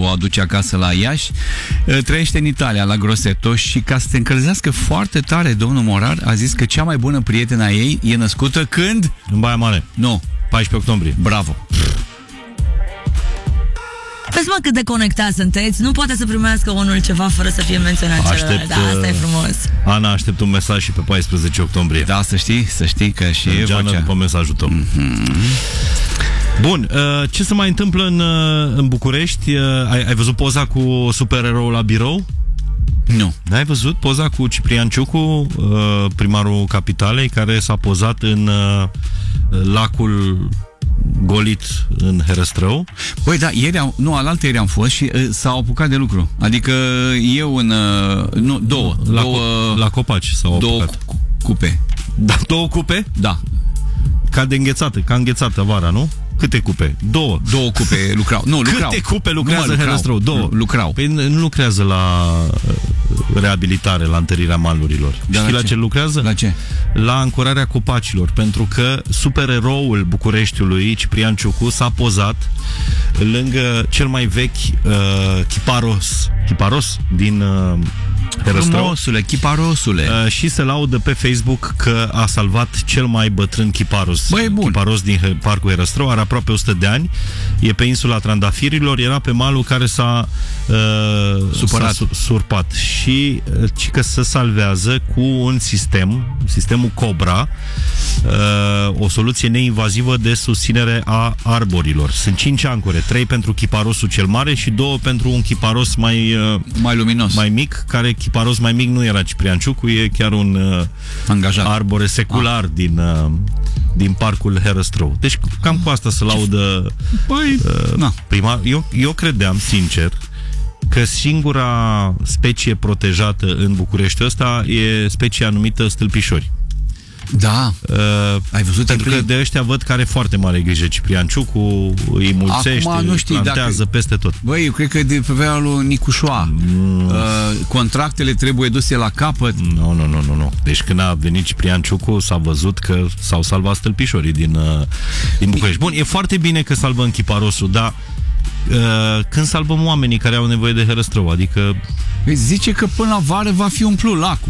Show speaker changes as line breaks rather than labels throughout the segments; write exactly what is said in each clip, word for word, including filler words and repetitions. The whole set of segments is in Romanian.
o aduce acasă la Iași. Trăiește în Italia, la Grosseto, și ca să se încălzească foarte tare, domnul Morar a zis că cea mai bună prietena a ei e născută când?
În Baia Mare.
Nu.
paisprezece octombrie.
Bravo.
Vezi, mă, cât de conectați sunteți. Nu poate să primească unul ceva fără să fie menționat celălalt. Da, asta e frumos.
Ana, aștept un mesaj și pe paisprezece octombrie.
Da, să știi, să știi că și e
Geană
vocea.
după mesajul tău. Mm-hmm. Bun, ce se mai întâmplă în, în București? Ai, ai văzut poza cu supereroul la birou?
Nu.
Ai văzut poza cu Ciprian Ciucu, primarul capitalei, care s-a pozat în lacul golit în Herăstrău?
Băi, da, ieri am, nu, alaltă ieri am fost și uh, s-au apucat de lucru. Adică eu în uh, nu, două,
la,
două
co- la copaci s-au
două
apucat.
cu- cupe.
Da, două cupe?
Da.
Ca de înghețată, ca înghețată vara, nu? Câte cupe? Două.
Două cupe lucrau. Nu, lucrau.
Câte cupe lucrează în Herăstrău? Două.
Lucrau.
Păi nu lucrează la reabilitare, la întărirea malurilor.
Da,
știi la
ce?
ce lucrează?
La ce?
La ancorarea copacilor, pentru că supereroul Bucureștiului, Ciprian Ciucu, s-a pozat lângă cel mai vechi uh, chiparos, chiparos din uh, Herăstrău.
Frumosule, chiparosule.
Uh, și se laudă pe Facebook că a salvat cel mai bătrân chiparos.
Băi, bun.
Chiparos din Parcul Herăstrău, are aproape o sută de ani, e pe insula Trandafirilor, era pe malul care s-a uh,
supărat,
s-a surpat și uh, ci că se salvează cu un sistem, sistemul Cobra, uh, o soluție neinvazivă de susținere a arborilor. Sunt cinci ancore, trei pentru chiparosul cel mare și două pentru un chiparos mai uh,
mai luminos,
mai mic, care chiparos mai mic nu era Ciprian Ciucu, e chiar un uh,
angajat
arbore secular ah. din, uh, din Parcul Herăstrău. Deci cam cu asta se laudă
Păi,
uh, prima. Eu, eu credeam, sincer, că singura specie protejată în Bucureștiul ăsta e specia numită stâlpișori.
Da.
Uh,
Ai văzut?
Pentru că de ăștia văd că are foarte mare grijă Ciprian Ciucu, îi mulțește,
acum, nu știi,
plantează
dacă...
peste tot.
Băi, eu cred că de pe vremea lui Nicușoa mm. uh, contractele trebuie duse la capăt.
Nu, nu, nu, nu, nu. Deci când a venit Ciprian Ciucu s-a văzut că s-au salvat stâlpișorii din, uh, din București. Bun, e foarte bine că salvăm chiparosul, dar uh, când salvăm oamenii care au nevoie de Herăstrău, adică...
Zice că până la vară va fi umplut lacul.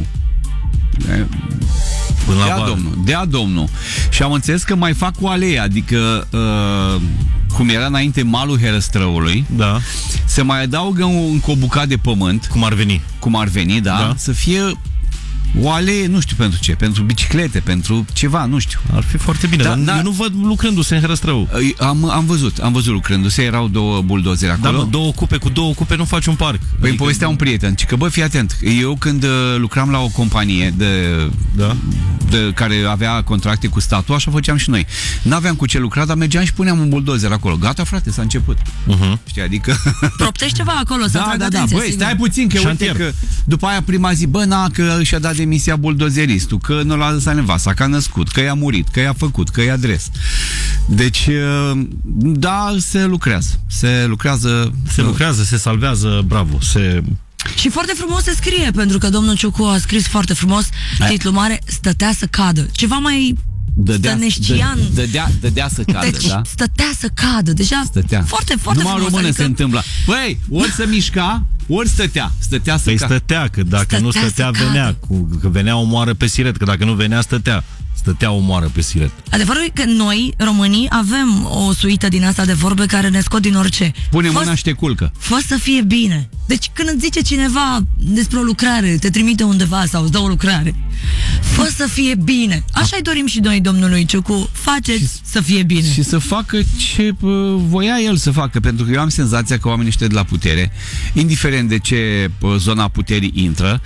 Până la
dea
vară.
domnul, dea domnul. Și am înțeles că mai fac o alee, adică uh, cum era înainte malul Herăstrăului,
da.
se mai adaugă un, un bucat de pământ,
cum ar veni,
cum ar veni, da,
da.
să fie o alee, nu știu pentru ce, pentru biciclete, pentru ceva, nu știu.
Ar fi foarte bine, da, dar da. Eu nu văd lucrându-se în Herăstrău.
Am, am văzut, am văzut lucrându-se, erau două buldozeri acolo.
Da, mă, două cupe, cu două cupe nu faci un parc.
Păi
adică...
îmi povestea un prieten, ci că bă, fii atent, eu când uh, lucram la o companie de,
da?
de care avea contracte cu statul, așa făceam și noi. N-aveam cu ce lucra, dar mergeam și puneam un buldozer acolo. Gata, frate, s-a început. Uh-huh. Știi, adică...
Proptești ceva acolo, să
da,
atrag
da, da,
atenție,
băi,
sigur.
stai puțin, că
Șantier.
uite că după aia prima zi, bă, na, că și-a dat demisia buldozeristul, că nu l-a lăsat nevasta, că a născut, că i-a murit, că i-a făcut, că i-a adres. Deci, da, se lucrează. Se lucrează...
Se lucrează, se salvează, bravo, se...
Și foarte frumos se scrie, pentru că domnul Ciucu a scris foarte frumos titlul mare, Stătea să cadă. Ceva mai stăneștian.
Dădea, dădea să cadă,
deci,
da?
stătea să cadă. Deja
stătea.
foarte, foarte
Numai
frumos.
română
adică...
se întâmplă. Băi, ori să mișca, ori stătea. Stătea să
păi
cadă.
stătea, că dacă
stătea
nu stătea, venea. Cu, că venea o moară pe siret, că dacă nu venea, stătea. Stătea o moară pe siret.
Adevărul e că noi, românii, avem o suită din asta de vorbe care ne scot din orice.
Pune
Fă
mâna și te culcă.
Fă să fie bine. Deci când îți zice cineva despre o lucrare, te trimite undeva sau îți dă o lucrare, fă să fie bine. Așa-i dorim și noi domnului Ciucu. Faceți și, să fie bine.
Și să facă ce uh, voia el să facă. Pentru că eu am senzația că oamenii ăștia de la putere, indiferent de ce uh, zona puterii intră,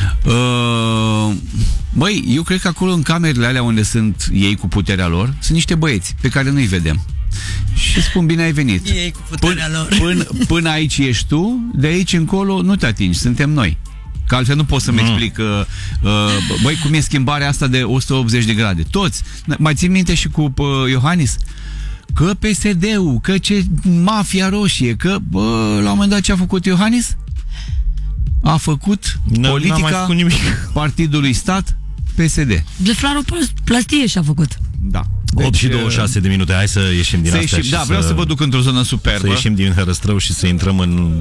uh, băi, eu cred că acolo în camerele alea unde sunt ei cu puterea lor, sunt niște băieți pe care nu-i vedem. Și spun bine ai venit.
Ei cu puterea
până,
lor.
Până, până aici ești tu, de aici încolo nu te atingi, suntem noi. Că altfel nu pot să-mi mm. explic uh, uh, băi, cum e schimbarea asta de o sută optzeci de grade. Toți. Mai țin minte și cu uh, Iohannis? Că P S D-ul, că ce mafia roșie, că bă, la un moment dat ce a făcut Iohannis? A făcut
N-
politica
făcut nimic.
Partidului Stat P S D.
Plastie și-a făcut.
Da.
Deci, opt și
uh,
douăzeci și șase de minute. Hai să ieșim din
să
astea
ieșim,
și
da, vreau să, să vă duc într-o zonă superbă.
Să ieșim din Herăstrău și să intrăm în